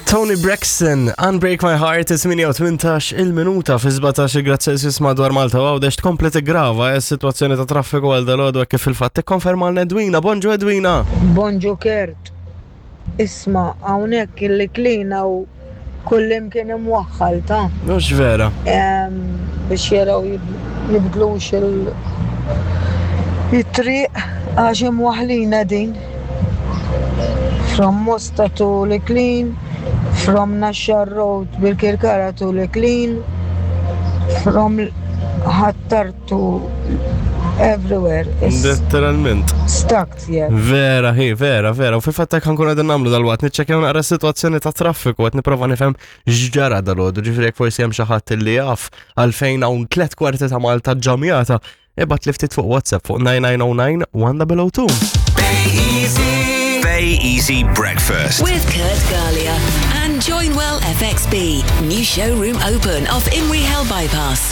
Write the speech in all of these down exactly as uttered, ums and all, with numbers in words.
Tony Braxton, Unbreak My Heart, tminja u tmintax il-minuta fi sebatax grad Celsius madwar Malta u għawdex tkomplet grava s-situazzjoni ta' traffiku għal dal-għodu kif il-fatt tikkonferma l-Edwina. Bonġu Edwina. Bonġu Kert. Isma, hawnhekk il-klina u kullim kien imwaħħal ta' Mhux vera. Biex jaraw jibdlux il-triq għax imwaħħlina din. From Mosta to Leklin, from Nashar Road bil-Kirkara to Leklin, from Hattar to everywhere. Letteralment. Stuck, yeah. Vera, hi, vera, vera. U fil-fattek ħankun għadin namlu dal-wat, nitċekjaw naqra situazzjoni ta' traffiku, għet niprofa nifhem x'ġara dal-għodu, ġifirek forsi hemm xi ħadd li jaf għalfejn hawn tliet kwarti ta' Malta ġamjata. Ibat li ftit fuq WhatsApp fuq nine nine zero nine one zero zero two. Bay Easy Breakfast with Kurt Galia and Joinwell F X B. New showroom open off Imrie Hell Bypass.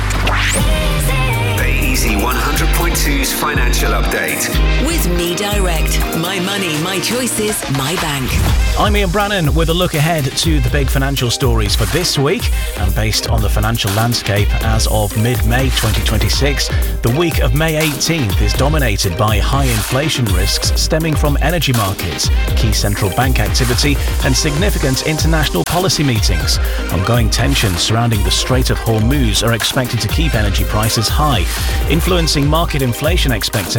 Bay Easy one hundred point two's financial update with Me Direct. My money, my choices, my bank. I'm Ian Brannan with a look ahead to the big financial stories for this week, and based on the financial landscape as of mid-May twenty twenty-six, the week of May eighteenth is dominated by high inflation risks stemming from energy markets, key central bank activity and significant international policy meetings. Ongoing tensions surrounding the Strait of Hormuz are expected to keep energy prices high, influencing market inflation expectations.